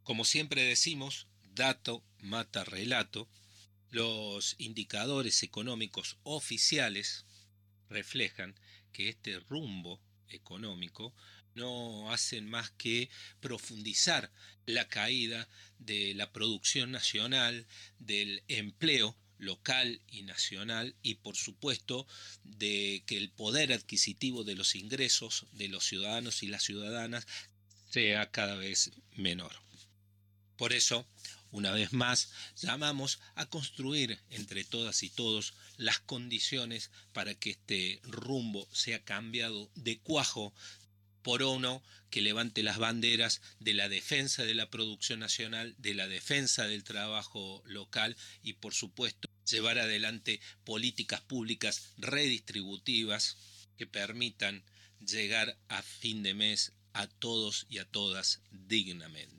Como siempre decimos, dato mata relato. Los indicadores económicos oficiales reflejan que este rumbo económico no hacen más que profundizar la caída de la producción nacional, del empleo local y nacional y por supuesto de que el poder adquisitivo de los ingresos de los ciudadanos y las ciudadanas sea cada vez menor. Por eso, una vez más, llamamos a construir entre todas y todos las condiciones para que este rumbo sea cambiado de cuajo por uno que levante las banderas de la defensa de la producción nacional, de la defensa del trabajo local y, por supuesto, llevar adelante políticas públicas redistributivas que permitan llegar a fin de mes a todos y a todas dignamente.